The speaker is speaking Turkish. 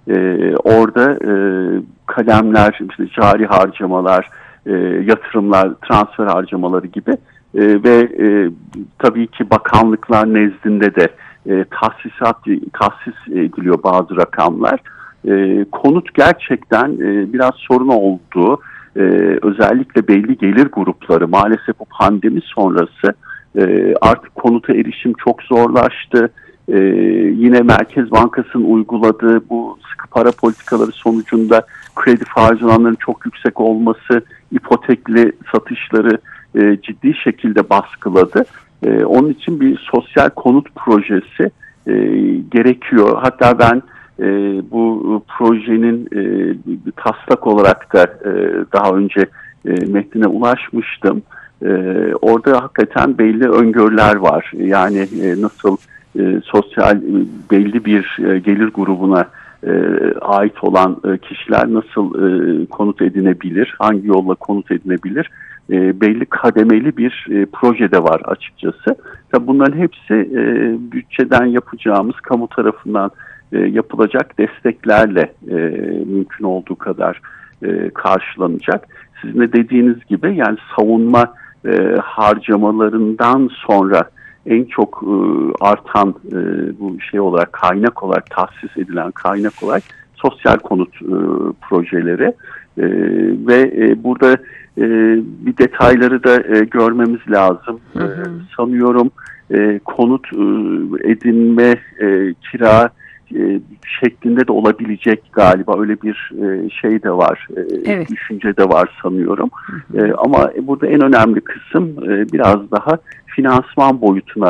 Orada kalemler, işte cari harcamalar, yatırımlar, transfer harcamaları gibi ve tabii ki bakanlıklar nezdinde de tahsis ediliyor bazı rakamlar. Konut gerçekten biraz sorun olduğu, özellikle belli gelir grupları maalesef bu pandemi sonrası artık konuta erişim çok zorlaştı. Yine Merkez Bankası'nın uyguladığı bu sıkı para politikaları sonucunda kredi faiz oranlarının çok yüksek olması, ipotekli satışları ciddi şekilde baskıladı. Onun için bir sosyal konut projesi gerekiyor. Hatta ben bu projenin taslak olarak da daha önce metnine ulaşmıştım. Orada hakikaten belli öngörüler var. Yani nasıl sosyal belli bir gelir grubuna ait olan kişiler nasıl konut edinebilir, hangi yolla konut edinebilir, belli kademeli bir proje de var açıkçası. Tabii bunların hepsi bütçeden yapacağımız, kamu tarafından yapılacak desteklerle mümkün olduğu kadar karşılanacak. Sizin de dediğiniz gibi yani savunma harcamalarından sonra en çok artan bu şey olarak, kaynak olarak tahsis edilen kaynak olarak sosyal konut projeleri ve burada bir detayları da görmemiz lazım. Sanıyorum konut edinme, kira şeklinde de olabilecek galiba, öyle bir şey de var, evet. Düşünce de var sanıyorum. Ama burada en önemli kısım biraz daha finansman boyutuna